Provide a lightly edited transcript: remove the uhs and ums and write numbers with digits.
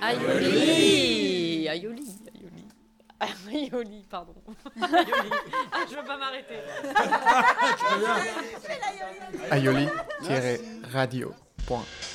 Aioli. Aioli, pardon. Aioli. Ah, je veux pas m'arrêter. aioli-radio.com